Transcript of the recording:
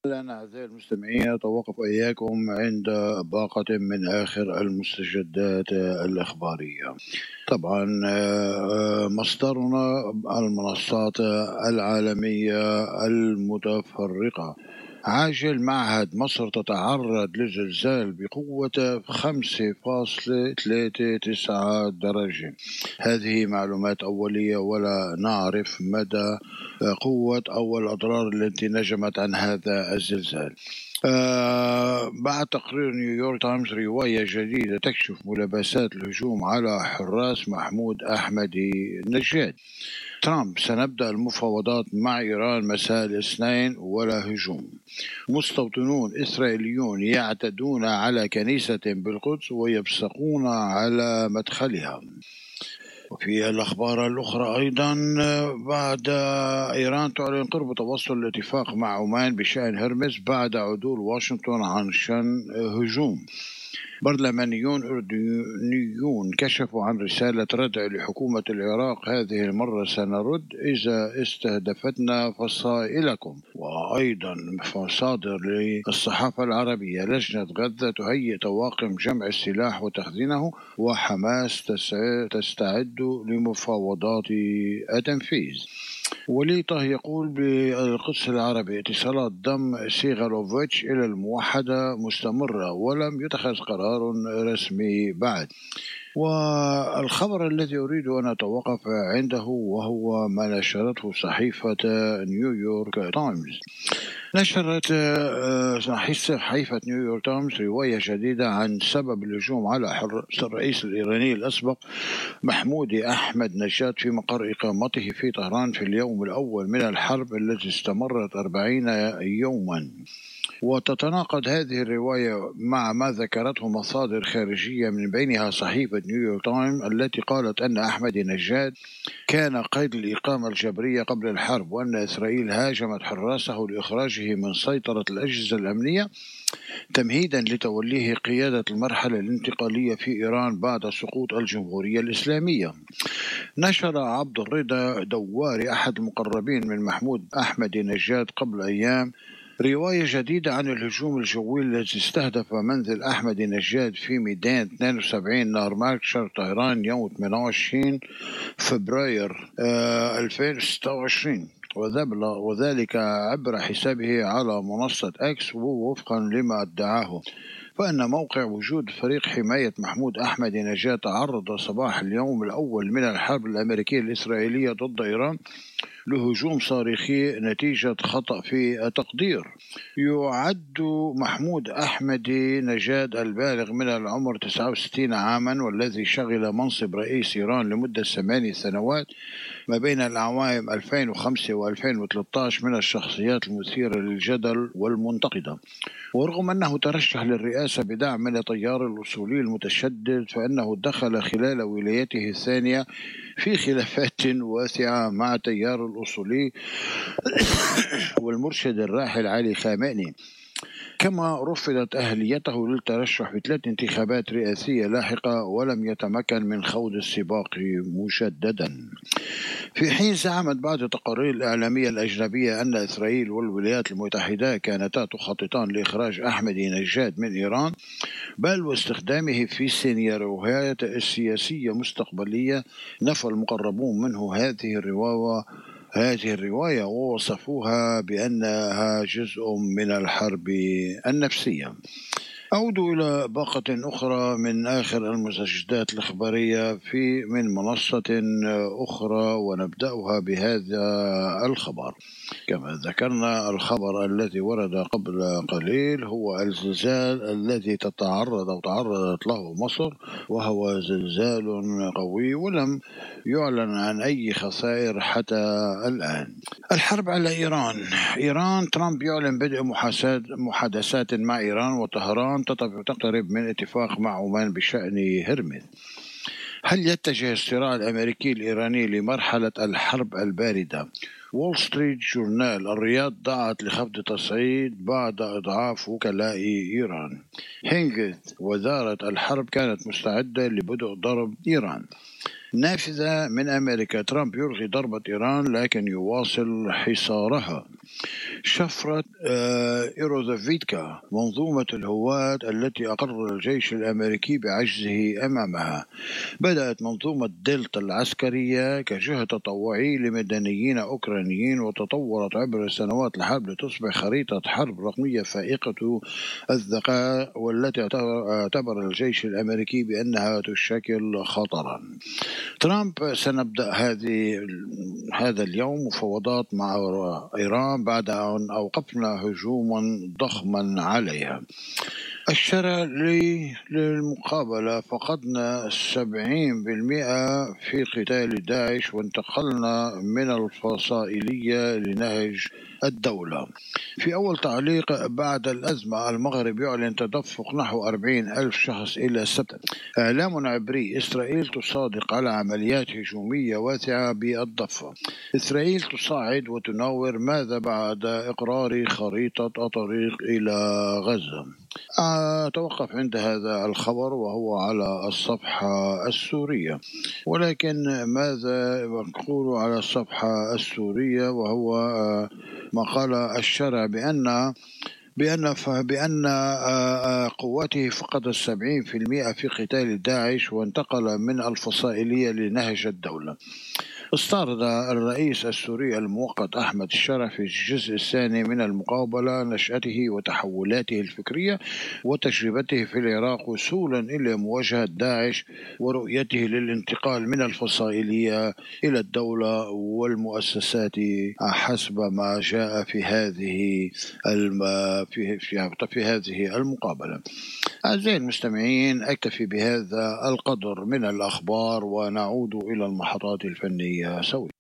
أهلا أعزائي المستمعين، أتوقف إياكم عند باقة من آخر المستجدات الإخبارية. طبعا مصدرنا المنصات العالمية المتفرقة. عاجل معهد مصر تتعرض لزلزال بقوة 5.39 درجة. هذه معلومات أولية ولا نعرف مدى قوة أو الأضرار التي نجمت عن هذا الزلزال. بعد تقرير نيويورك تايمز رواية جديدة تكشف ملابسات الهجوم على حراس محمود أحمدي نجاد. ترامب: سنبدأ المفاوضات مع إيران مساء الاثنين ولا هجوم. مستوطنون إسرائيليون يعتدون على كنيسة بالقدس ويبصقون على مدخلها. وفي الأخبار الأخرى أيضا، بعد إيران تعلن قرب توصل الاتفاق مع عمان بشأن هرمز بعد عدول واشنطن عن شن هجوم. برلمانيون أردنيون كشفوا عن رسالة ردع لحكومة العراق: هذه المرة سنرد إذا استهدفتنا فصائلكم. وأيضا مصادر للصحافة العربية: لجنة غزة تهيئ طواقم جمع السلاح وتخزينه، وحماس تستعد لمفاوضات التنفيذ. ولي طه يقول بالقدس العربي: اتصالات ضم سيغالوفيتش إلى الموحدة مستمرة ولم يتخذ قرار رسمي بعد. والخبر الذي أريد أن أتوقف عنده وهو ما نشرته صحيفة نيويورك تايمز. نشرت صحيفة نيويورك تايمز رواية جديدة عن سبب الهجوم على الرئيس الإيراني الأسبق محمود أحمد نجاد في مقر إقامته في طهران في اليوم الأول من الحرب التي استمرت 40 يوما. وتتناقض هذه الرواية مع ما ذكرته مصادر خارجية من بينها صحيفة نيويورك تايمز التي قالت أن أحمد نجاد كان قيد الإقامة الجبرية قبل الحرب، وأن إسرائيل هاجمت حراسه لإخراجه من سيطرة الأجهزة الأمنية تمهيدا لتوليه قيادة المرحلة الانتقالية في إيران بعد سقوط الجمهورية الإسلامية. نشر عبد الرضا دواري أحد المقربين من محمود أحمد نجاد قبل أيام رواية جديدة عن الهجوم الجوي الذي استهدف منزل أحمد نجاد في ميدان 72 نارمارك شرق طهران يوم 28 فبراير 2026، وذلك عبر حسابه على منصة أكس، ووفقا لما ادعاه فإن موقع وجود فريق حماية محمود أحمد نجاد تعرض صباح اليوم الأول من الحرب الأمريكية الإسرائيلية ضد إيران لهجوم صاروخي نتيجة خطأ في التقدير. يعد محمود أحمد نجاد البالغ من العمر 69 عاما، والذي شغل منصب رئيس إيران لمدة 8 سنوات ما بين الأعوام 2005 و2013، من الشخصيات المثيرة للجدل والمنتقدة. ورغم أنه ترشح للرئاسة بدعم من التيار الأصولي المتشدد، فإنه دخل خلال ولايته الثانية في خلافات واسعة مع التيار الأصولي والمرشد الراحل علي خامنئي، كما رفضت أهليته للترشح في 3 انتخابات رئاسية لاحقة، ولم يتمكن من خوض السباق مجددا. في حين زعمت بعض التقارير الإعلامية الأجنبية أن إسرائيل والولايات المتحدة كانتا تخططان لإخراج أحمد نجاد من إيران، بل واستخدامه في سيناريوهات السياسية مستقبلية، نفى المقربون منه هذه الرواية ووصفوها بأنها جزء من الحرب النفسية. أعود إلى باقة أخرى من آخر المستجدات الإخبارية من منصة أخرى، ونبدأها بهذا الخبر. كما ذكرنا، الخبر الذي ورد قبل قليل هو الزلزال الذي تعرضت له مصر، وهو زلزال قوي ولم يعلن عن أي خسائر حتى الآن. الحرب على إيران. ترامب يعلن بدء محادثات مع إيران، وطهران تقترب من اتفاق مع عمان بشأن هرمز. هل يتجه الصراع الأمريكي الإيراني لمرحلة الحرب الباردة؟ وول ستريت جورنال. الرياض دعت لخفض تصعيد بعد إضعاف وكلاء إيران. هينجت. وزارة الحرب كانت مستعدة لبدء ضرب إيران. نافذة من أمريكا. ترامب يلغي ضربة إيران لكن يواصل حصارها. شفرة إيروزافيتكا، منظومة الهواة التي أقر الجيش الأمريكي بعجزه أمامها. بدأت منظومة دلتا العسكرية كجهة تطوعي لمدنيين أوكرانيين، وتطورت عبر السنوات لحد لتصبح خريطة حرب رقمية فائقة الذكاء، والتي اعتبر الجيش الأمريكي بأنها تشكل خطرا. ترامب سنبدأ هذا اليوم مفاوضات مع إيران بعد أن أوقفنا هجوما ضخما عليها. الشرع للمقابلة، فقدنا 70% في قتال داعش، وانتقلنا من الفصائلية لنهج الدولة. في أول تعليق بعد الأزمة، المغرب يعلن تدفق نحو 40,000 شخص إلى السبت. إعلام عبري: إسرائيل تصادق على عمليات هجومية واسعة بالضفة. إسرائيل تصعد وتناور ماذا بعد إقرار خريطة الطريق إلى غزة. أتوقف عند هذا الخبر وهو على الصفحة السورية، ولكن ماذا نقول على الصفحة السورية؟ وهو ما قال الشرع بأن قوته فقدت 70% في قتال داعش، وانتقل من الفصائلية لنهج الدولة. استعرض الرئيس السوري المؤقت أحمد الشرع في الجزء الثاني من المقابلة نشأته وتحولاته الفكرية وتجربته في العراق وصولا إلى مواجهة داعش، ورؤيته للانتقال من الفصائلية إلى الدولة والمؤسسات حسب ما جاء في هذه المقابلة. أعزائي المستمعين، أكتفي بهذا القدر من الأخبار، ونعود إلى المحطات الفنية سويا.